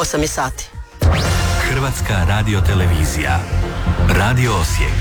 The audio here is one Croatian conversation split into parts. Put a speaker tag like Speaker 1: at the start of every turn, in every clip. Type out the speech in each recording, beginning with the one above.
Speaker 1: 8 sati.
Speaker 2: Hrvatska radiotelevizija. Radio Osijek.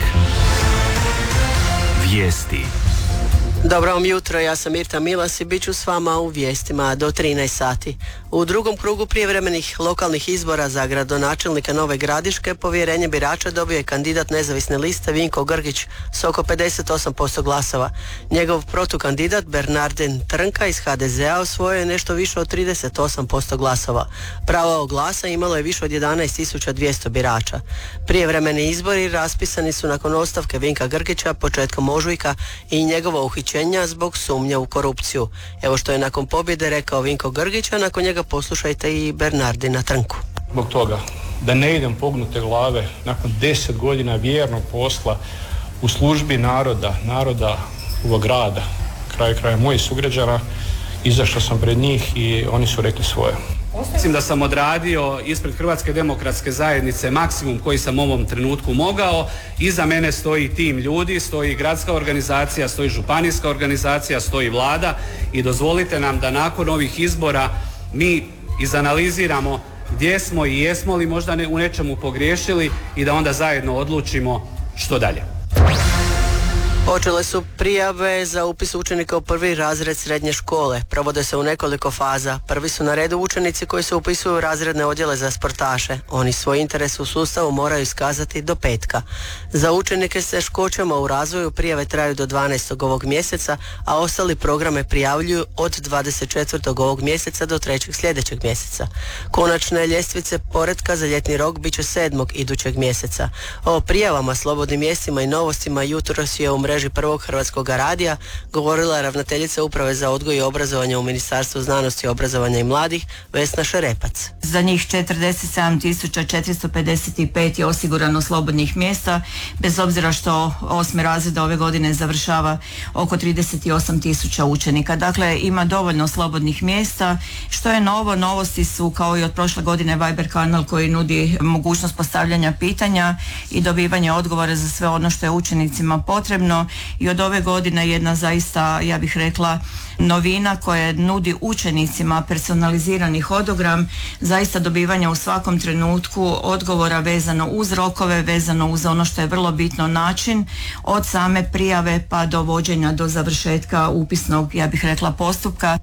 Speaker 2: Vijesti.
Speaker 1: Dobro vam jutro, ja sam Mirta Milas i bit ću s vama u vijestima do 13 sati. U drugom krugu prijevremenih lokalnih izbora za gradonačelnika Nove Gradiške povjerenje birača dobio je kandidat nezavisne liste Vinko Grgić s oko 58% glasova. Njegov protukandidat Bernardin Trnka iz HDZ-a osvojio je nešto više od 38% glasova. Pravo glasa imalo je više od 11.200 birača. Prijevremeni izbori raspisani su nakon ostavke Vinka Grgića početkom ožujka i njegova uhićenja zbog sumnje u korupciju. Evo što je nakon pobjede rekao Vinko Grgić, a nakon njega poslušajte i Bernardina Trnku.
Speaker 3: Zbog toga da ne idem pognute glave nakon 10 godina vjernog posla u službi naroda ovog grada, kraja mojih sugrađana, izašao sam pred njih i oni su rekli svoje.
Speaker 4: Mislim da sam odradio ispred Hrvatske demokratske zajednice maksimum koji sam u ovom trenutku mogao. Iza mene stoji tim ljudi, stoji gradska organizacija, stoji županijska organizacija, stoji vlada i dozvolite nam da nakon ovih izbora mi izanaliziramo gdje smo i jesmo li možda u nečemu pogriješili i da onda zajedno odlučimo što dalje.
Speaker 1: Počele su prijave za upis učenika u prvi razred srednje škole. Provode se u nekoliko faza. Prvi su na redu učenici koji se upisuju u razredne odjele za sportaše. Oni svoj interes u sustavu moraju iskazati do petka. Za učenike s teškoćama u razvoju prijave traju do 12. ovog mjeseca, a ostali programe prijavljuju od 24. ovog mjeseca do 3. sljedećeg mjeseca. Konačne ljestvice poretka za ljetni rok bit će 7. idućeg mjeseca. O prijavama, slobodnim mjestima i novostima jutros je u mreži Prvog Hrvatskog radija govorila ravnateljica Uprave za odgoj i obrazovanje u Ministarstvu znanosti, obrazovanja i mladih Vesna Šerepac.
Speaker 5: Za njih 47.455 je osigurano slobodnih mjesta, bez obzira što 8. razreda ove godine završava oko 38.000 učenika. Dakle, ima dovoljno slobodnih mjesta. Što je novo? Novosti su kao i od prošle godine Viber kanal koji nudi mogućnost postavljanja pitanja i dobivanja odgovora za sve ono što je učenicima potrebno. I od ove godine jedna zaista, ja bih rekla, novina koja nudi učenicima personalizirani hodogram, zaista dobivanje u svakom trenutku odgovora vezano uz rokove, vezano uz ono što je vrlo bitno, način od same prijave pa do vođenja do završetka upisnog, ja bih rekla, postupka.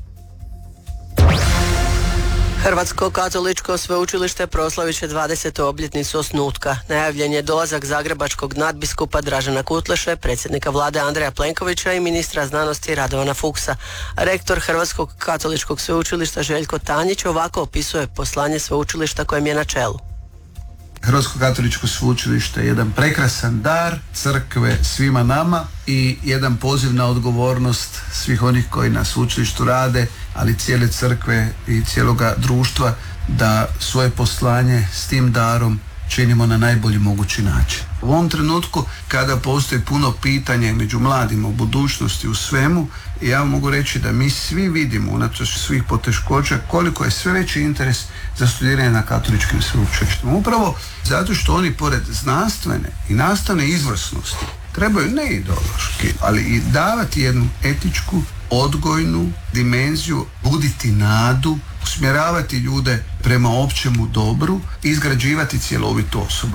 Speaker 1: Hrvatsko katoličko sveučilište proslavit će 20. obljetnicu osnutka. Najavljen je dolazak zagrebačkog nadbiskupa Dražena Kutleše, predsjednika vlade Andreja Plenkovića i ministra znanosti Radovana Fuchsa. Rektor Hrvatskog katoličkog sveučilišta Željko Tanjić ovako opisuje poslanje sveučilišta kojem je na čelu.
Speaker 6: Hrvatsko katoličko sveučilište je jedan prekrasan dar crkve svima nama i jedan poziv na odgovornost svih onih koji na sveučilištu rade, ali cijele crkve i cijeloga društva, da svoje poslanje s tim darom činimo na najbolji mogući način. U ovom trenutku kada postoji puno pitanja među mladima u budućnosti, u svemu, ja mogu reći da mi svi vidimo unatoč svih poteškoća koliko je sve veći interes za studiranje na katoličkim sveučilištima. Upravo zato što oni pored znanstvene i nastavne izvrsnosti trebaju ne ideološki, ali i davati jednu etičku, odgojnu dimenziju, buditi nadu, usmjeravati ljude prema općemu dobru i izgrađivati cjelovitu osobu.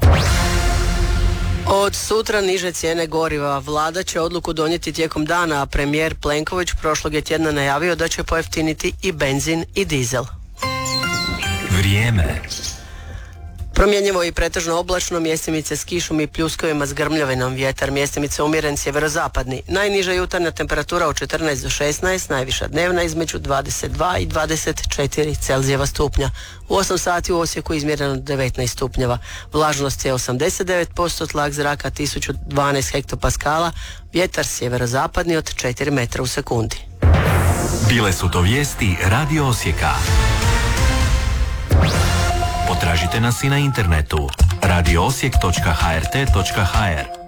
Speaker 1: Od sutra niže cijene goriva. Vlada će odluku donijeti tijekom dana, a premijer Plenković prošlog je tjedna najavio da će pojeftiniti i benzin i dizel.
Speaker 2: Vrijeme.
Speaker 1: Promjenjivo i pretežno oblačno, mjestimice s kišom i pljuskovima s grmljavinom, vjetar mjestimice umjeren sjeverozapadni. Najniža jutarnja temperatura od 14 do 16, najviša dnevna između 22 i 24 Celzijeva stupnja. U 8 sati u Osijeku izmjereno 19 stupnjeva. Vlažnost je 89%, tlak zraka 1012 hektopaskala, vjetar sjeverozapadni od 4 metra u sekundi.
Speaker 2: Bile su to vijesti Radio Osijeka. Potražite nas i na internetu radioosijek.hrt.hr.